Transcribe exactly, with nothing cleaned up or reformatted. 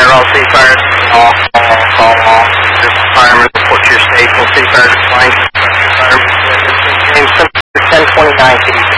fire, all Seafires, all, all, call all. Firemen report to your station, Seafires flying. Firemen, James ten twenty-nine, can you